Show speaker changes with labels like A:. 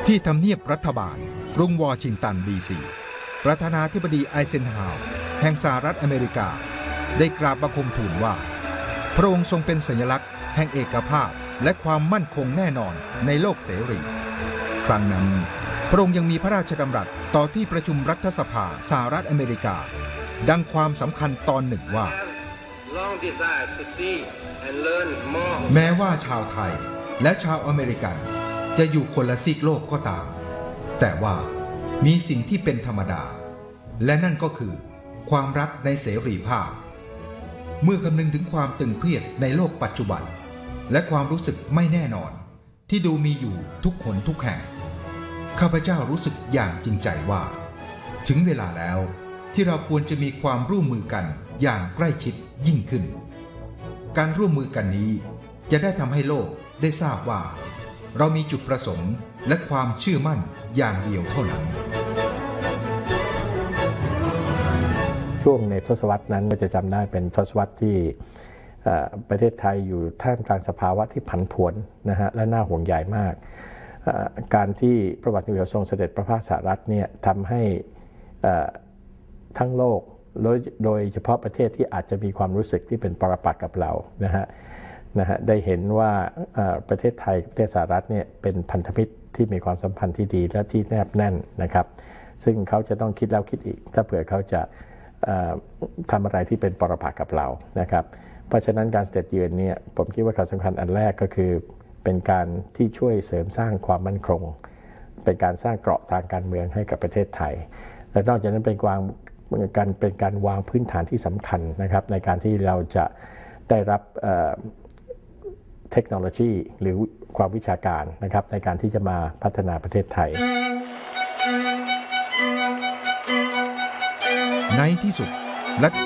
A: ที่ทำเนียบรัฐบาลกรุงวอชิงตันดีซีประธานาธิบดีไอเซนฮาวร์แห่งสหรัฐอเมริกาได้กราบบังคมทูลว่าพระองค์ทรงเป็นสัญลักษณ์แห่งเอกภาพและความมั่นคงแน่นอนในโลกเสรีครั้งนั้นพระองค์ยังมีพระราชดำรัสต่อที่ประชุมรัฐสภาสหรัฐอเมริกาดังความสำคัญตอนหนึ่งว่าแม้ว่าชาวไทยและชาวอเมริกันจะอยู่คนละซีกโลกก็ตามแต่ว่ามีสิ่งที่เป็นธรรมดาและนั่นก็คือความรักในเสรีภาพเมื่อคำนึงถึงความตึงเครียดในโลกปัจจุบันและความรู้สึกไม่แน่นอนที่ดูมีอยู่ทุกคนทุกแห่งข้าพเจ้ารู้สึกอย่างจริงใจว่าถึงเวลาแล้วที่เราควรจะมีความร่วมมือกันอย่างใกล้ชิดยิ่งขึ้นการร่วมมือกันนี้จะได้ทำให้โลกได้ทราบว่าเรามีจุดประสงค์และความเชื่อมั่นอย่างเดียวเท่านั้น
B: ช่วงในทศวรรษนั้นก็จะจำได้เป็นทศวรรษที่ประเทศไทยอยู่ท่ามกลางสภาวะที่ผันผวนนะฮะและน่าห่วงใยมากการที่พระบาทสมเด็จทรงเสด็จประพาสสหรัฐเนี่ยทำให้ทั้งโลกโดยเฉพาะประเทศที่อาจจะมีความรู้สึกที่เป็นปรปักษ์กับเรานะฮะได้เห็นว่าประเทศไทยกับประเทศสหรัฐเนี่ยเป็นพันธมิตรที่มีความสัมพันธ์ที่ดีและที่แนบแน่นนะครับซึ่งเขาจะต้องคิดแล้วคิดอีกถ้าเผื่อเขาจะทำอะไรที่เป็นปรปักษ์กับเรานะครับเพราะฉะนั้นการเสด็จเยือนเนี่ยผมคิดว่าข่าวสำคัญอันแรกก็คือเป็นการที่ช่วยเสริมสร้างความมั่นคงเป็นการสร้างเกราะทางการเมืองให้กับประเทศไทยและนอกจากนั้นเป็นการวางพื้นฐานที่สำคัญนะครับในการที่เราจะได้รับเทคโนโลยีหรือความวิชาการนะครับในการที่จะมาพัฒนาประเทศไทย
A: ในที่สุด